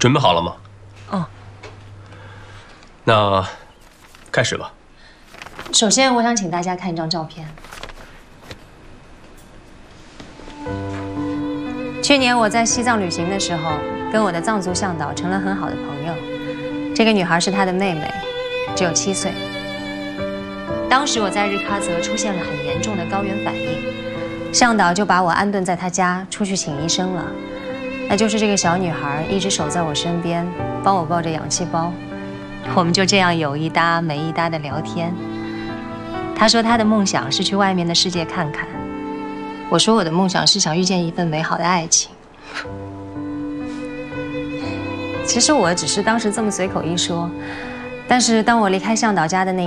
准备好了吗？ 哦。 那开始吧。 首先，我想请大家看一张照片。去年我在西藏旅行的时候，跟我的藏族向导成了很好的朋友。这个女孩是他的妹妹，只有7岁。当时我在日喀则出现了很严重的高原反应，向导就把我安顿在他家，出去请医生了。那就是这个小女孩一直守在我身边，帮我抱着氧气包。我们就这样有一搭没一搭的聊天。她说她的梦想是去外面的世界看看，我说我的梦想是想遇见一份美好的爱情。其实我只是当时这么随口一说，但是当我离开向导家的那